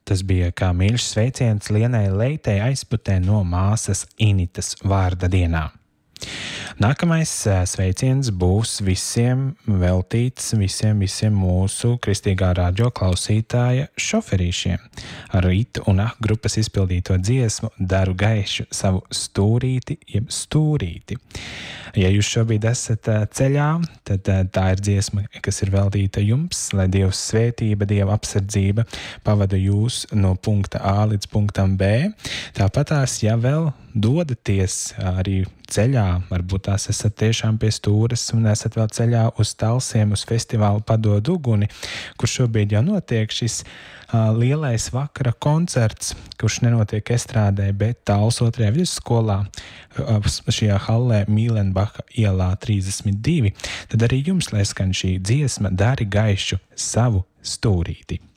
Tas bija kā mīļš sveiciens Lienai Leitei aizputē no māsas Initas vārda dienā. Nākamais sveiciens būs visiem veltīts, visiem mūsu kristīgā radio klausītāja šoferīšiem. Ar Rītu un grupas izpildīto dziesmu Daru gaišu savu stūrīti, jeb stūrīti. Ja jūs šobrīd esat ceļā, tad tā ir dziesma, kas ir veltīta jums, lai Dieva svētība, Dieva apsardzība pavada jūs no punkta A līdz punktam B. Tāpatās, ja vēl dodaties arī ceļā, varbūt tās esat tiešām pie stūras un esat vēl ceļā uz Talsiem, uz festivālu Padod uguni, kur šobrīd jau notiek šis lielais vakara koncerts, kurš nenotiek estrādē, bet Tals 2. vidusskolā, šajā hallē Mīlenbacha ielā 32, tad arī jums lai skan šī dziesma Dari gaišu savu stūrīti.